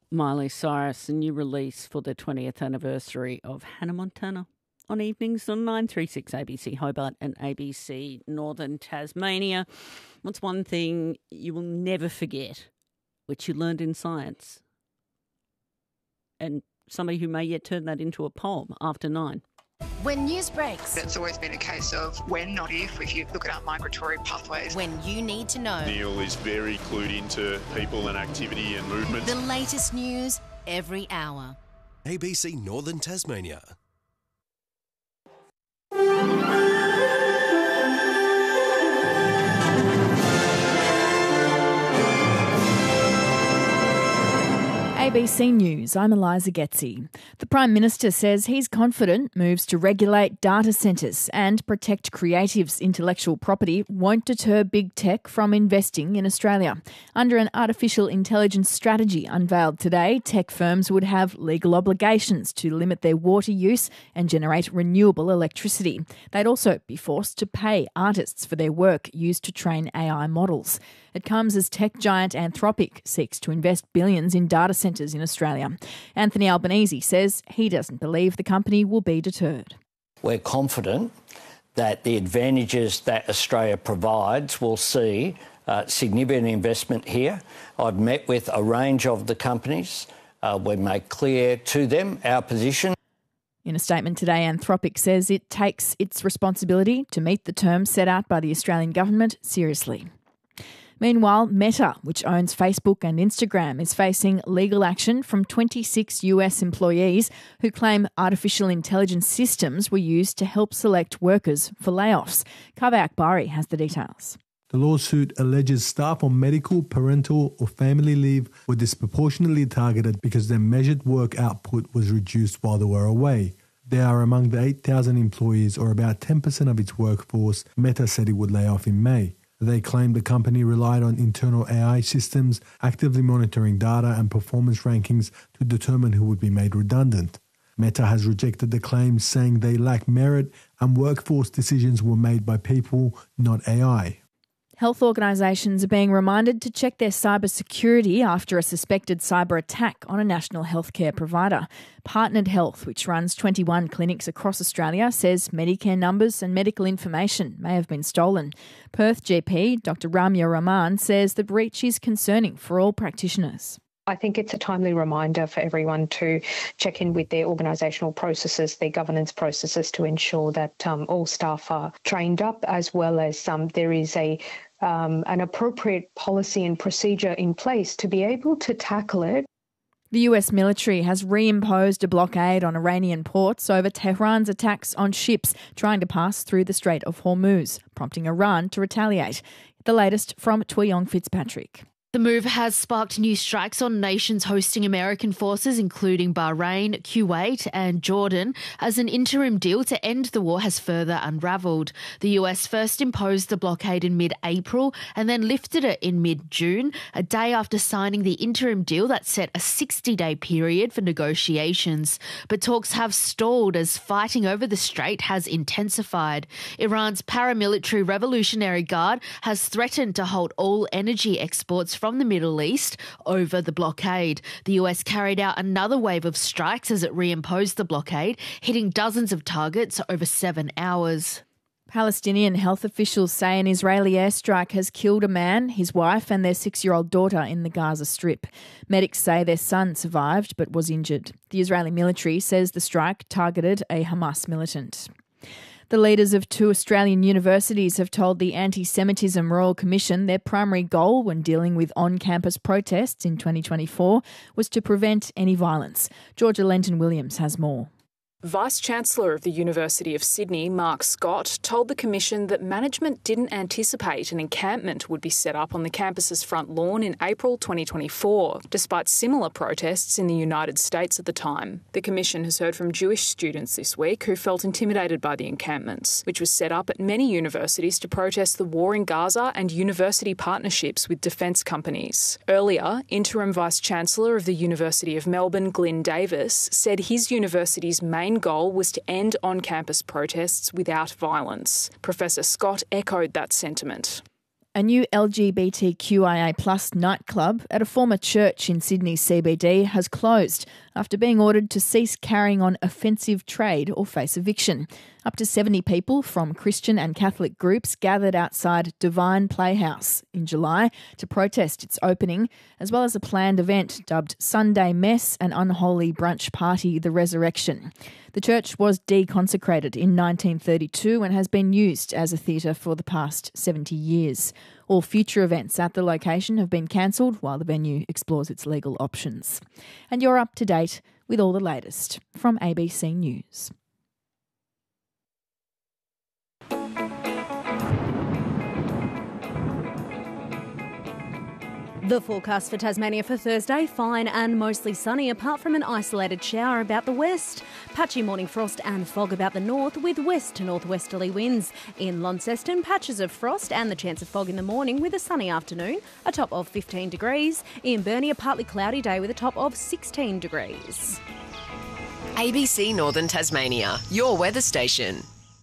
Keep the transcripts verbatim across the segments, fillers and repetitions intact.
Miley Cyrus, a new release for the twentieth anniversary of Hannah Montana on evenings on nine three six A B C Hobart and A B C Northern Tasmania. What's one thing you will never forget, which you learned in science? And somebody who may yet turn that into a poem after nine. When news breaks. It's always been a case of when, not if, if you look at our migratory pathways. When you need to know. Neil is very clued into people and activity and movement. The latest news every hour. A B C Northern Tasmania. A B C News, I'm Eliza Getzi. The Prime Minister says he's confident moves to regulate data centres and protect creatives' intellectual property won't deter big tech from investing in Australia. Under an artificial intelligence strategy unveiled today, tech firms would have legal obligations to limit their water use and generate renewable electricity. They'd also be forced to pay artists for their work used to train A I models. It comes as tech giant Anthropic seeks to invest billions in data centres in Australia. Anthony Albanese says he doesn't believe the company will be deterred. We're confident that the advantages that Australia provides will see uh, significant investment here. I've met with a range of the companies. Uh, we make clear to them our position. In a statement today, Anthropic says it takes its responsibility to meet the terms set out by the Australian government seriously. Meanwhile, Meta, which owns Facebook and Instagram, is facing legal action from twenty-six U S employees who claim artificial intelligence systems were used to help select workers for layoffs. Kaveh Akbari has the details. The lawsuit alleges staff on medical, parental or family leave were disproportionately targeted because their measured work output was reduced while they were away. They are among the eight thousand employees, or about ten percent of its workforce, Meta said it would lay off in May. They claimed the company relied on internal A I systems, actively monitoring data and performance rankings to determine who would be made redundant. Meta has rejected the claims, saying they lack merit and workforce decisions were made by people, not A I. Health organisations are being reminded to check their cybersecurity after a suspected cyber attack on a national healthcare provider. Partnered Health, which runs twenty-one clinics across Australia, says Medicare numbers and medical information may have been stolen. Perth G P Doctor Ramya Rahman says the breach is concerning for all practitioners. I think it's a timely reminder for everyone to check in with their organisational processes, their governance processes, to ensure that um, all staff are trained up, as well as um, there is a um, an appropriate policy and procedure in place to be able to tackle it. The U S military has reimposed a blockade on Iranian ports over Tehran's attacks on ships trying to pass through the Strait of Hormuz, prompting Iran to retaliate. The latest from Twiyong Fitzpatrick. The move has sparked new strikes on nations hosting American forces, including Bahrain, Kuwait and Jordan, as an interim deal to end the war has further unravelled. The U S first imposed the blockade in mid-April and then lifted it in mid-June, a day after signing the interim deal that set a sixty-day period for negotiations. But talks have stalled as fighting over the strait has intensified. Iran's paramilitary Revolutionary Guard has threatened to halt all energy exports from from the Middle East over the blockade. The U S carried out another wave of strikes as it reimposed the blockade, hitting dozens of targets over seven hours. Palestinian health officials say an Israeli airstrike has killed a man, his wife and their six-year-old daughter in the Gaza Strip. Medics say their son survived but was injured. The Israeli military says the strike targeted a Hamas militant. The leaders of two Australian universities have told the Anti-Semitism Royal Commission their primary goal when dealing with on-campus protests in twenty twenty-four was to prevent any violence. Georgia Lenton-Williams has more. Vice-Chancellor of the University of Sydney, Mark Scott, told the Commission that management didn't anticipate an encampment would be set up on the campus's front lawn in April twenty twenty-four, despite similar protests in the United States at the time. The Commission has heard from Jewish students this week who felt intimidated by the encampments, which was set up at many universities to protest the war in Gaza and university partnerships with defence companies. Earlier, Interim Vice-Chancellor of the University of Melbourne, Glyn Davis, said his university's main goal was to end on-campus protests without violence. Professor Scott echoed that sentiment. A new L G B T Q I A plus nightclub at a former church in Sydney's C B D has closed after being ordered to cease carrying on offensive trade or face eviction. Up to seventy people from Christian and Catholic groups gathered outside Divine Playhouse in July to protest its opening, as well as a planned event dubbed Sunday Mess and Unholy Brunch Party The Resurrection. The church was deconsecrated in nineteen thirty-two and has been used as a theatre for the past seventy years. All future events at the location have been cancelled while the venue explores its legal options. And you're up to date with all the latest from A B C News. The forecast for Tasmania for Thursday, fine and mostly sunny apart from an isolated shower about the west. Patchy morning frost and fog about the north with west to northwesterly winds. In Launceston, patches of frost and the chance of fog in the morning with a sunny afternoon, a top of fifteen degrees. In Burnie, a partly cloudy day with a top of sixteen degrees. A B C Northern Tasmania, your weather station.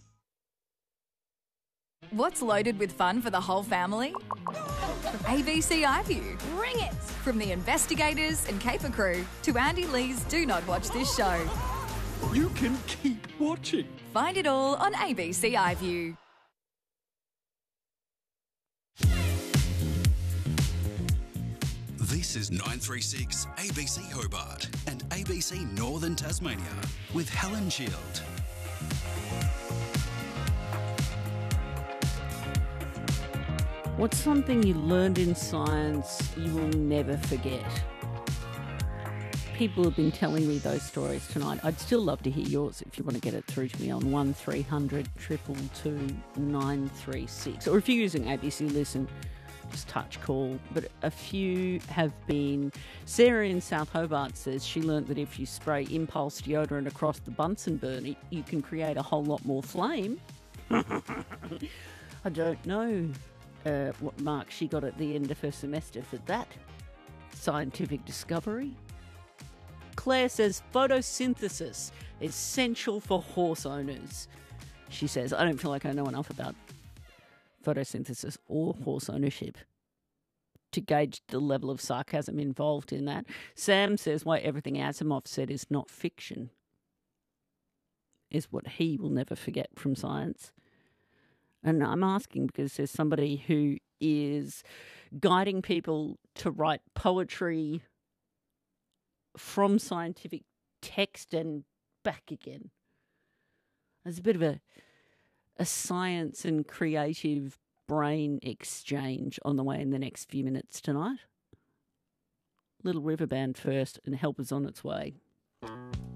What's loaded with fun for the whole family? A B C iView. Bring it! From the investigators and caper crew to Andy Lee's Do Not Watch This Show. You can keep watching. Find it all on A B C iView. This is nine three six A B C Hobart and A B C Northern Tasmania with Helen Shield. What's something you learned in science you will never forget? People have been telling me those stories tonight. I'd still love to hear yours if you want to get it through to me on one three hundred two two two nine three six. Or if you're using A B C Listen, just touch call. But a few have been... Sarah in South Hobart says she learnt that if you spray Impulse deodorant across the Bunsen burner, you can create a whole lot more flame. I don't know Uh, what mark she got at the end of her semester for that scientific discovery. Claire says photosynthesis essential for horse owners. She says, I don't feel like I know enough about photosynthesis or horse ownership to gauge the level of sarcasm involved in that. Sam says why everything Asimov said is not fiction is what he will never forget from science. And I'm asking because there's somebody who is guiding people to write poetry from scientific text and back again. There's a bit of a a science and creative brain exchange on the way in the next few minutes tonight. Little River Band first and Help is on its way.